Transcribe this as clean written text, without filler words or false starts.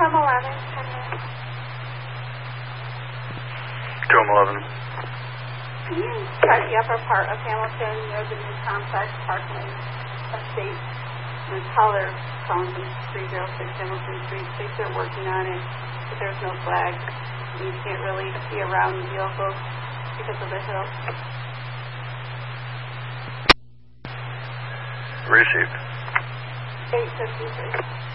From 11, 10 minutes. Dome 11. Can you check the upper part of Hamilton near the new complex, Parkland Estate? And how they're calling it 306 Hamilton Street. They said they're working on it, but there's no flag. And you can't really see around the vehicles because of the hill. Received. 853.